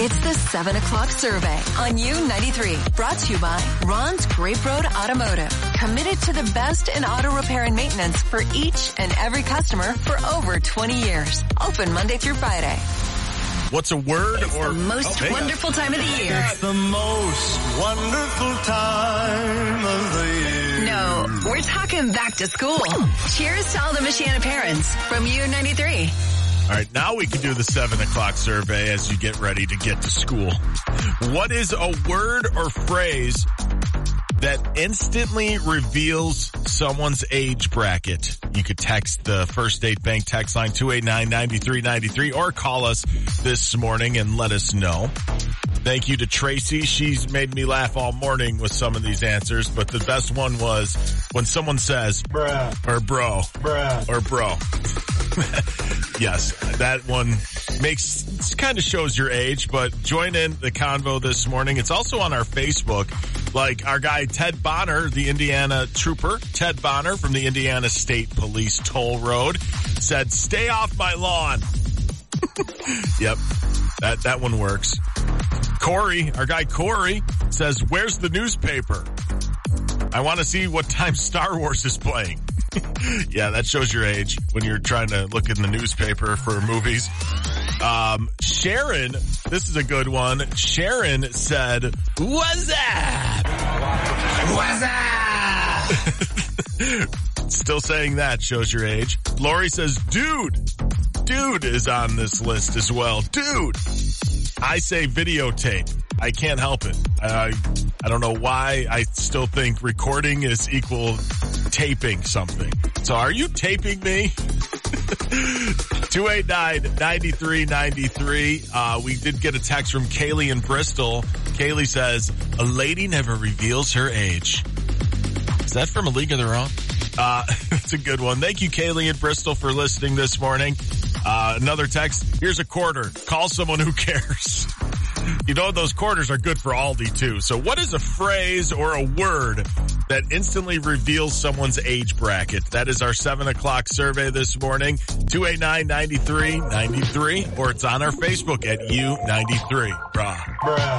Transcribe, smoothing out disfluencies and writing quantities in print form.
It's the 7 o'clock survey on U93. Brought to you by Ron's Grape Road Automotive. Committed to the best in auto repair and maintenance for each and every customer for over 20 years. Open Monday through Friday. What's a word It's the most wonderful time of the year. It's the most wonderful time of the year. No, we're talking back to school. Cheers to all the Michiana parents from U93. All right, now we can do the 7 o'clock survey as you get ready to get to school. What is a word or phrase that instantly reveals someone's age bracket? You could text the First State Bank text line 289-9393 or call us this morning and let us know. Thank you to Tracy. She's made me laugh all morning with some of these answers, but the best one was when someone says, bruh, or bro, bruh, or bro. Yes, that one kind of shows your age, but join in the convo this morning. It's also on our Facebook, like our guy Ted Bonner, the Indiana trooper, Ted Bonner from the Indiana State Police Toll Road, said, stay off my lawn. Yep, that one works. Corey, our guy Corey, says, where's the newspaper? I want to see what time Star Wars is playing. Yeah, that shows your age when you're trying to look in the newspaper for movies. Sharon, this is a good one. Sharon said, what's up? What's up? Still saying that shows your age. Lori says, dude. Dude is on this list as well. Dude. I say videotape. I can't help it. I don't know why. I still think recording is equal taping something. So are you taping me? 289-9393. We did get a text from Kaylee in Bristol. Kaylee says, a lady never reveals her age. Is that from A League of Their Own? It's a good one. Thank you, Kaylee in Bristol, for listening this morning. Another text. Here's a quarter. Call someone who cares. You know, those quarters are good for Aldi too. So what is a phrase or a word that instantly reveals someone's age bracket? That is our 7 o'clock survey this morning. 289-9393, or it's on our Facebook at U93. Bruh.